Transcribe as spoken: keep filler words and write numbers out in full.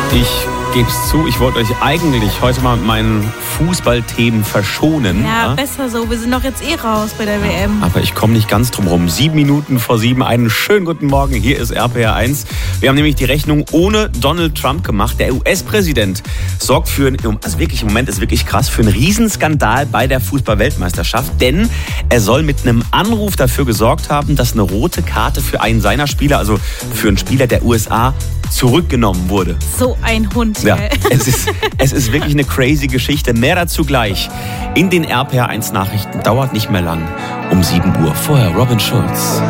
Ich gebe es zu, ich wollte euch eigentlich heute mal mit meinen Fußballthemen verschonen. Ja, ja, besser so. Wir sind doch jetzt eh raus bei der W M. aber ich komme nicht ganz drum rum. Sieben Minuten vor sieben, einen schönen guten Morgen. Hier ist R P R eins. Wir haben nämlich die Rechnung ohne Donald Trump gemacht. Der U S-Präsident sorgt für, einen, also wirklich im Moment ist wirklich krass, für einen Riesenskandal bei der Fußball-Weltmeisterschaft. Denn er soll mit einem Anruf dafür gesorgt haben, dass eine rote Karte für einen seiner Spieler, also für einen Spieler der U S A, zurückgenommen wurde. So ein Hund. Ja, Gell? es ist, es ist wirklich eine crazy Geschichte. Mehr dazu gleich in den R P R eins Nachrichten. Dauert nicht mehr lang. Um sieben Uhr. Vorher Robin Schulz.